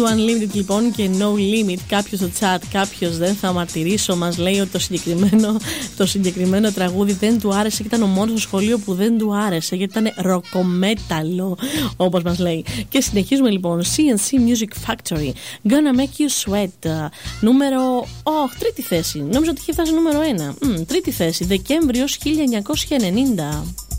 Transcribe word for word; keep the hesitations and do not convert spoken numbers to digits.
του Unlimited λοιπόν και No Limit. Κάποιος στο chat, κάποιος δεν θα μαρτυρήσω, μας λέει ότι το συγκεκριμένο, το συγκεκριμένο τραγούδι δεν του άρεσε και ήταν ο μόνος στο σχολείο που δεν του άρεσε γιατί ήταν ροκομέταλλο, όπως μας λέει. Και συνεχίζουμε λοιπόν. σι εν σι Music Factory, Gonna Make You Sweat. Νούμερο. Oh, τρίτη θέση. Νόμιζα ότι είχε φτάσει νούμερο ένα. Mm, τρίτη θέση, Δεκέμβριος χίλια εννιακόσια ενενήντα.